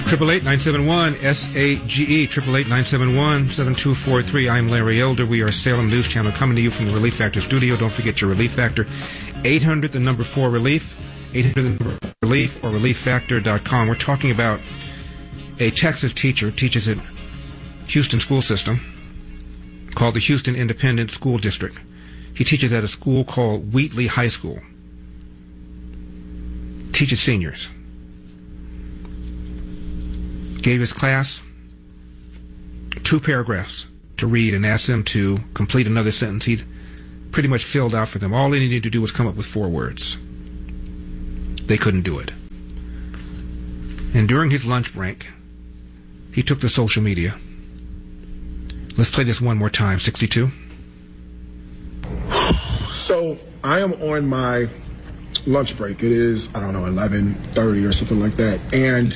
888-971-SAGE, 888-971-7243. I'm Larry Elder. We are Salem News Channel coming to you from the Relief Factor studio. Don't forget your Relief Factor. 800, the number 4 Relief, 800, the number 4 Relief, or ReliefFactor.com. We're talking about a Texas teacher, teaches at Houston school system, called the Houston Independent School District. He teaches at a school called Wheatley High School. Teaches seniors. Gave his class 2 paragraphs to read and asked them to complete another sentence he'd pretty much filled out for them. All they needed to do was come up with 4 words. They couldn't do it. And during his lunch break, he took to social media. Let's play this one more time. 62. So I am on my lunch break. It is, 11:30 or something like that. And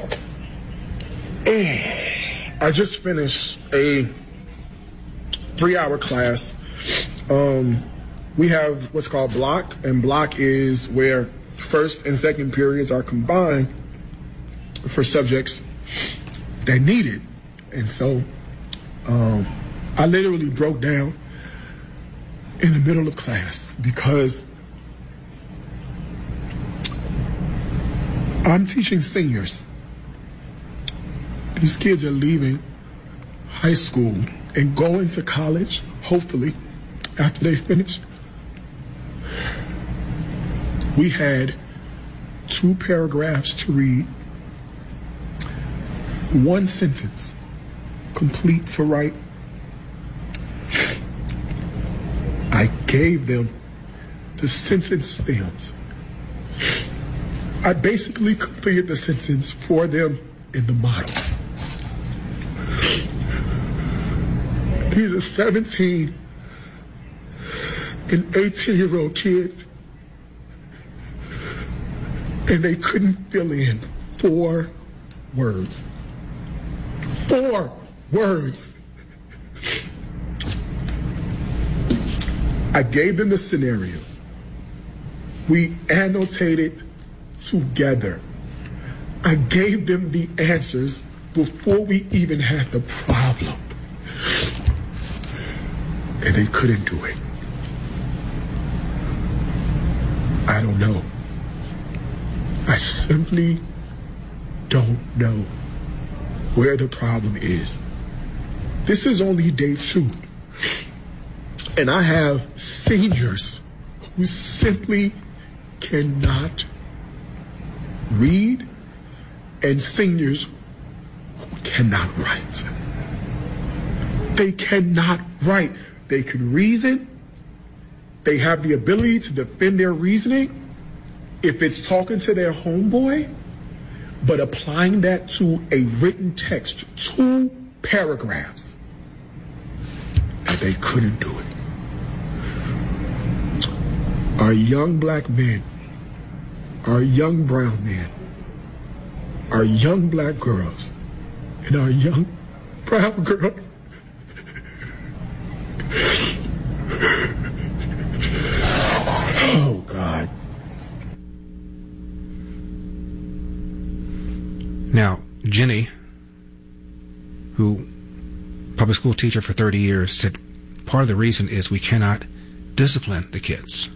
I just finished a 3-hour class. We have what's called block, and block is where first and second periods are combined for subjects that need it. And so I literally broke down in the middle of class because I'm teaching seniors. These kids are leaving high school and going to college, hopefully, after they finish. We had 2 paragraphs to read, 1 sentence complete to write. I gave them the sentence stems. I basically completed the sentence for them in the model. These are 17 and 18-year-old kids, and they couldn't fill in 4 words. 4 words. I gave them the scenario. We annotated together. I gave them the answers before we even had the problem. And they couldn't do it. I don't know. I simply don't know where the problem is. This is only day 2. And I have seniors who simply cannot read and seniors who cannot write. They cannot write. They can reason. They have the ability to defend their reasoning if it's talking to their homeboy, but applying that to a written text, 2 paragraphs, and they couldn't do it. Our young black men, our young brown men, our young black girls, and our young brown girls oh, God. Now, Jenny, who public school teacher for 30 years, said part of the reason is we cannot discipline the kids.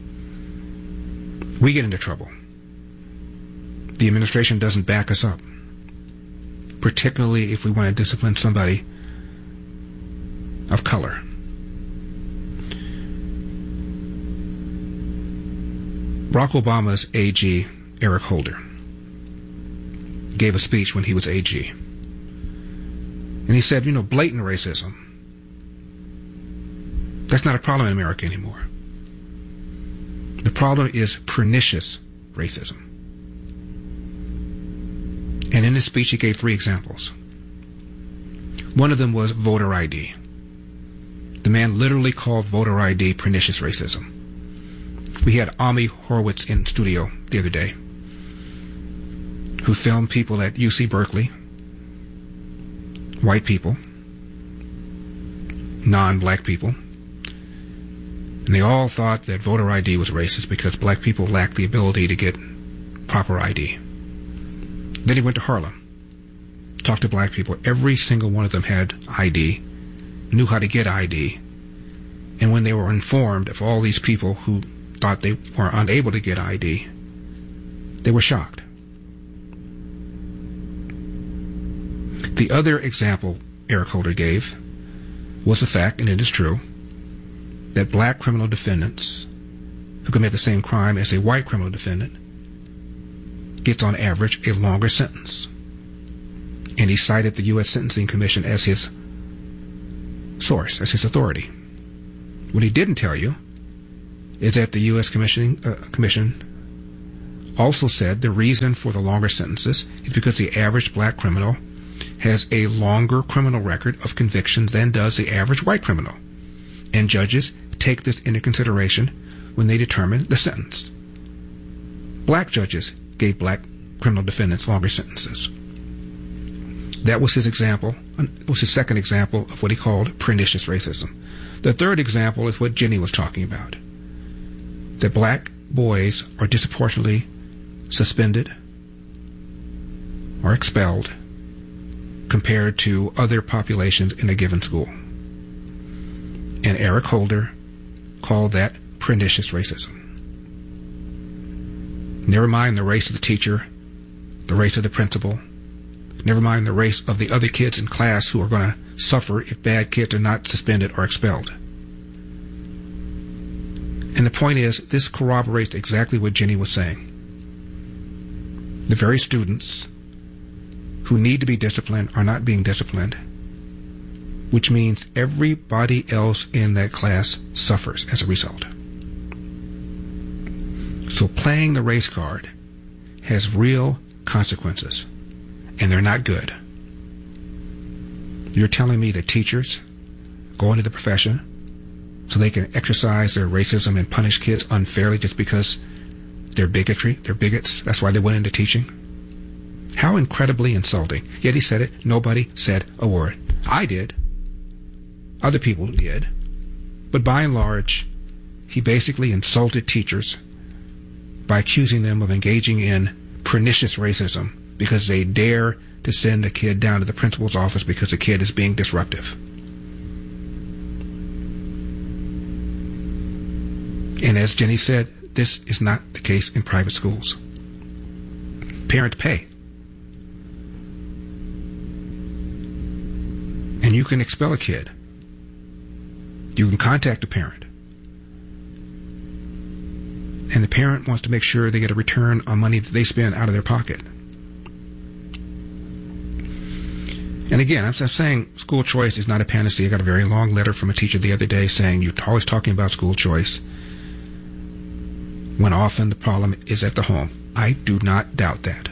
We get into trouble. The administration doesn't back us up, particularly if we want to discipline somebody of color. Barack Obama's AG, Eric Holder, gave a speech when he was AG. And he said, blatant racism, that's not a problem in America anymore. The problem is pernicious racism. And in his speech, he gave 3 examples. One of them was voter ID. The man literally called voter ID pernicious racism. We had Ami Horowitz in studio the other day, who filmed people at UC Berkeley, white people, non-black people, and they all thought that voter ID was racist because black people lacked the ability to get proper ID. Then he went to Harlem, talked to black people, every single one of them had ID, knew how to get ID. And when they were informed of all these people who thought they were unable to get ID, they were shocked. The other example Eric Holder gave was the fact, and it is true, that black criminal defendants who commit the same crime as a white criminal defendant gets on average a longer sentence. And he cited the U.S. Sentencing Commission as his source, as his authority. What he didn't tell you is that the U.S. Commission also said the reason for the longer sentences is because the average black criminal has a longer criminal record of convictions than does the average white criminal. And judges take this into consideration when they determine the sentence. Black judges gave black criminal defendants longer sentences. That was his example. It was his second example of what he called pernicious racism. The third example is what Jenny was talking about. That black boys are disproportionately suspended or expelled compared to other populations in a given school. And Eric Holder called that pernicious racism. Never mind the race of the teacher, the race of the principal, never mind the race of the other kids in class who are going to suffer if bad kids are not suspended or expelled. And the point is, this corroborates exactly what Jenny was saying. The very students who need to be disciplined are not being disciplined, which means everybody else in that class suffers as a result. So playing the race card has real consequences, and they're not good. You're telling me that teachers go into the profession so they can exercise their racism and punish kids unfairly just because they're bigots, that's why they went into teaching? How incredibly insulting. Yet he said it, nobody said a word. I did. Other people did. But by and large, he basically insulted teachers by accusing them of engaging in pernicious racism because they dare to send a kid down to the principal's office because the kid is being disruptive. And as Jenny said, this is not the case in private schools. Parents pay. And you can expel a kid. You can contact a parent. And the parent wants to make sure they get a return on money that they spend out of their pocket. And again, I'm saying school choice is not a panacea. I got a very long letter from a teacher the other day saying you're always talking about school choice when often the problem is at the home. I do not doubt that.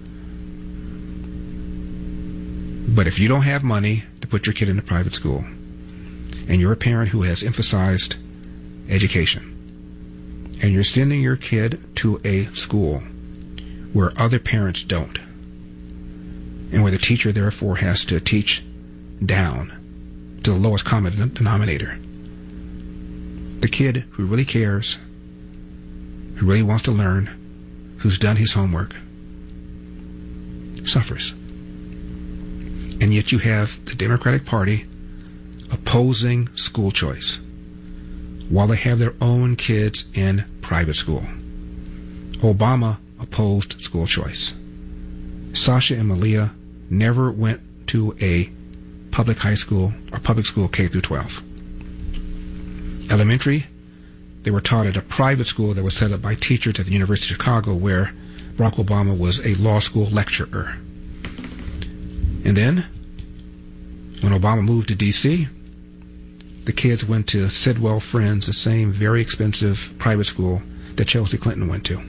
But if you don't have money to put your kid in a private school, and you're a parent who has emphasized education, and you're sending your kid to a school where other parents don't, and where the teacher therefore has to teach down to the lowest common denominator, the kid who really cares, who really wants to learn, who's done his homework, suffers. And yet you have the Democratic Party opposing school choice while they have their own kids in private school. Obama opposed school choice. Sasha and Malia never went to a public high school or public school K through 12. Elementary, they were taught at a private school that was set up by teachers at the University of Chicago, where Barack Obama was a law school lecturer. And then, when Obama moved to D.C., the kids went to Sidwell Friends, the same very expensive private school that Chelsea Clinton went to.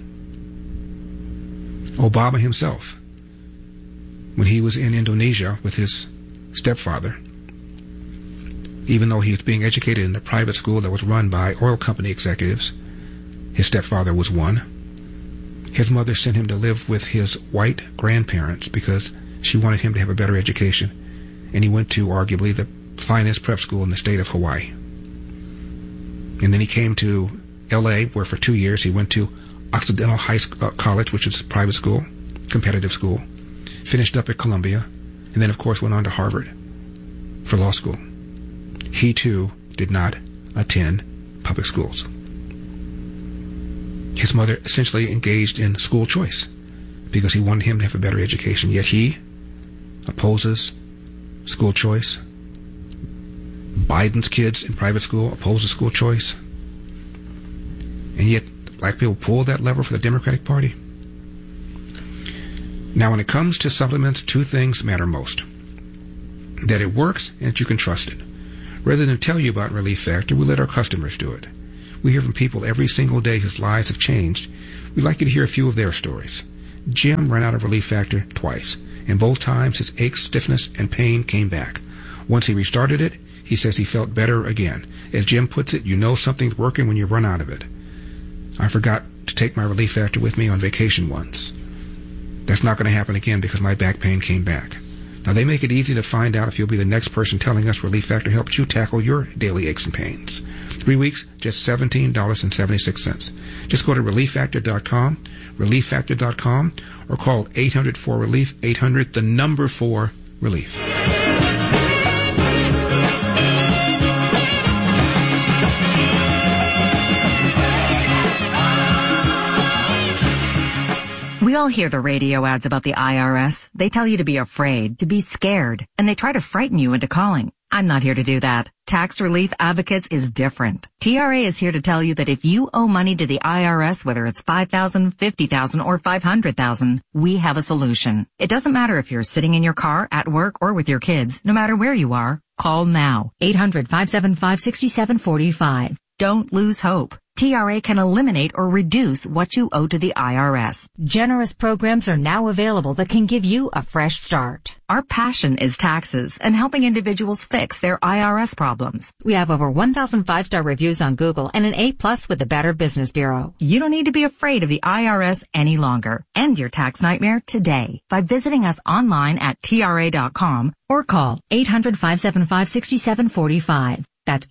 Obama himself, when he was in Indonesia with his stepfather, even though he was being educated in a private school that was run by oil company executives, his stepfather was one. His mother sent him to live with his white grandparents because she wanted him to have a better education, and he went to arguably the finest prep school in the state of Hawaii. And then he came to L.A., where for 2 years he went to Occidental College, which is a private school, competitive school, finished up at Columbia, and then, of course, went on to Harvard for law school. He, too, did not attend public schools. His mother essentially engaged in school choice because he wanted him to have a better education, yet he opposes school choice. Biden's kids in private school oppose school choice. And yet, black people pull that lever for the Democratic Party. Now, when it comes to supplements, two things matter most. That it works and that you can trust it. Rather than tell you about Relief Factor, we let our customers do it. We hear from people every single day whose lives have changed. We'd like you to hear a few of their stories. Jim ran out of Relief Factor twice, and both times his aches, stiffness, and pain came back. Once he restarted it, he says he felt better again. As Jim puts it, you know something's working when you run out of it. I forgot to take my Relief Factor with me on vacation once. That's not going to happen again because my back pain came back. Now, they make it easy to find out if you'll be the next person telling us Relief Factor helps you tackle your daily aches and pains. 3 weeks, just $17.76. Just go to ReliefFactor.com, ReliefFactor.com, or call 800-4RELIEF, 800-4-RELIEF. We all hear the radio ads about the IRS. They tell you to be afraid, to be scared, and they try to frighten you into calling. I'm not here to do that. Tax Relief Advocates is different. TRA is here to tell you that if you owe money to the IRS, whether it's $5,000, $50,000, or $500,000, we have a solution. It doesn't matter if you're sitting in your car, at work, or with your kids. No matter where you are, call now. 800-575-6745. Don't lose hope. TRA can eliminate or reduce what you owe to the IRS. Generous programs are now available that can give you a fresh start. Our passion is taxes and helping individuals fix their IRS problems. We have over 1,000 5-star reviews on Google and an A+ with the Better Business Bureau. You don't need to be afraid of the IRS any longer. End your tax nightmare today by visiting us online at TRA.com or call 800-575-6745. That's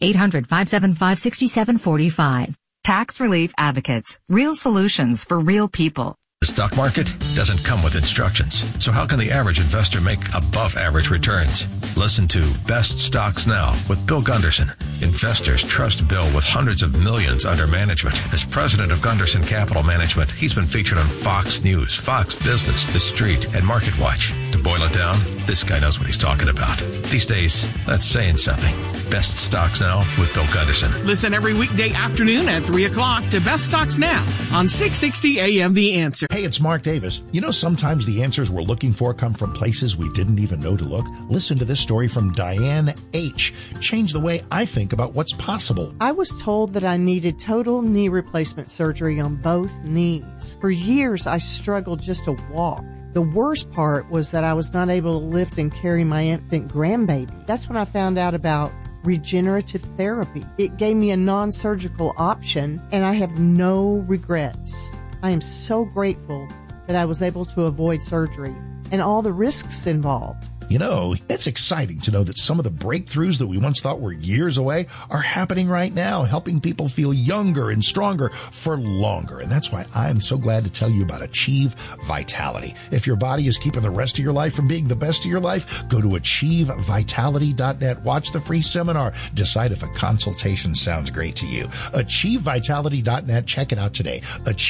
800-575-6745. Tax Relief Advocates. Real solutions for real people. The stock market doesn't come with instructions. So how can the average investor make above average returns? Listen to Best Stocks Now with Bill Gunderson. Investors trust Bill with hundreds of millions under management. As president of Gunderson Capital Management, he's been featured on Fox News, Fox Business, The Street, and Market Watch. To boil it down, this guy knows what he's talking about. These days, that's saying something. Best Stocks Now with Bill Gunderson. Listen every weekday afternoon at 3 o'clock to Best Stocks Now on 660 AM The Answer. Hey, it's Mark Davis. You know, sometimes the answers we're looking for come from places we didn't even know to look. Listen to this story from Diane H. Changed the way I think about what's possible. I was told that I needed total knee replacement surgery on both knees. For years, I struggled just to walk. The worst part was that I was not able to lift and carry my infant grandbaby. That's when I found out about regenerative therapy. It gave me a non-surgical option, and I have no regrets. I am so grateful that I was able to avoid surgery and all the risks involved. You know, it's exciting to know that some of the breakthroughs that we once thought were years away are happening right now, helping people feel younger and stronger for longer. And that's why I'm so glad to tell you about Achieve Vitality. If your body is keeping the rest of your life from being the best of your life, go to AchieveVitality.net. Watch the free seminar. Decide if a consultation sounds great to you. AchieveVitality.net. Check it out today.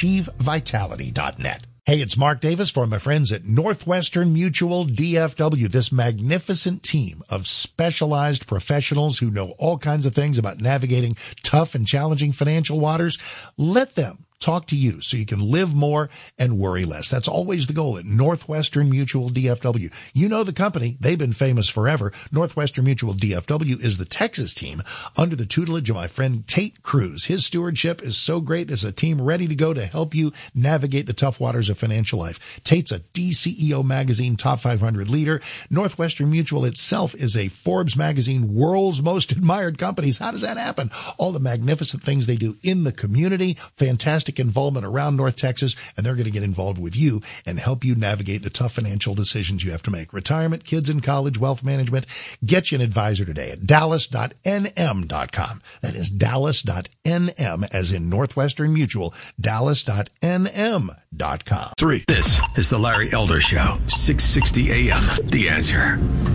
AchieveVitality.net. Hey, it's Mark Davis for my friends at Northwestern Mutual DFW, this magnificent team of specialized professionals who know all kinds of things about navigating tough and challenging financial waters. Let them talk to you so you can live more and worry less. That's always the goal at Northwestern Mutual DFW. You know the company. They've been famous forever. Northwestern Mutual DFW is the Texas team under the tutelage of my friend Tate Cruz. His stewardship is so great. There's a team ready to go to help you navigate the tough waters of financial life. Tate's a DCEO magazine top 500 leader. Northwestern Mutual itself is a Forbes magazine world's most admired companies. How does that happen? All the magnificent things they do in the community. Fantastic authentic involvement around North Texas, and they're going to get involved with you and help you navigate the tough financial decisions you have to make. Retirement, kids in college, wealth management. Get you an advisor today at dallas.nm.com. That is dallas.nm, as in Northwestern Mutual, dallas.nm.com. 3. This is the Larry Elder Show, 660 AM. The Answer.